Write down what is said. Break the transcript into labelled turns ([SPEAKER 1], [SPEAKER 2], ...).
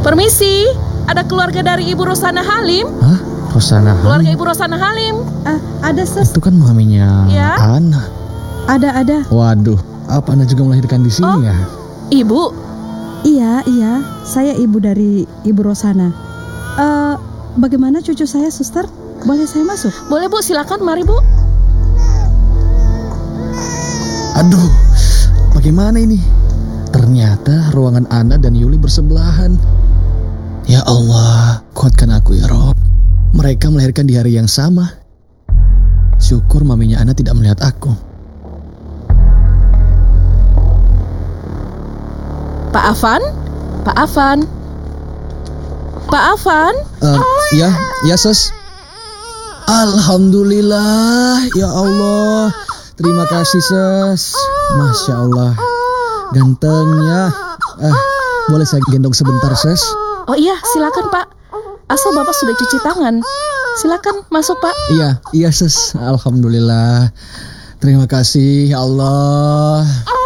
[SPEAKER 1] Permisi, ada keluarga dari Ibu Rosana Halim.
[SPEAKER 2] Hah? Rosana Halim?
[SPEAKER 1] Keluarga Ibu Rosana Halim.
[SPEAKER 3] Ada sus.
[SPEAKER 2] Itu kan maminya
[SPEAKER 1] Ya.
[SPEAKER 2] Ana.
[SPEAKER 3] Ada.
[SPEAKER 2] Waduh, apa Ana juga melahirkan di sini ya?
[SPEAKER 1] Ibu,
[SPEAKER 3] Iya. Saya ibu dari Ibu Rosana. Bagaimana cucu saya, suster? Boleh saya masuk?
[SPEAKER 1] boleh Bu, silakan, mari Bu.
[SPEAKER 2] Aduh, bagaimana ini? Ternyata ruangan Ana dan Yuli bersebelahan. Ya Allah, kuatkan aku ya Rob. Mereka melahirkan di hari yang sama. Syukur maminya Ana tidak melihat aku.
[SPEAKER 1] Pak Afan? Pak Afan? Pak Afan?
[SPEAKER 2] Ya Sus. Alhamdulillah, ya Allah. Terima kasih Sus. Masya Allah, gantengnya. Boleh saya gendong sebentar Sus?
[SPEAKER 1] Oh iya, silakan Pak. Asal Bapak sudah cuci tangan. Silakan masuk Pak.
[SPEAKER 2] Iya Sus. Alhamdulillah. Terima kasih ya Allah.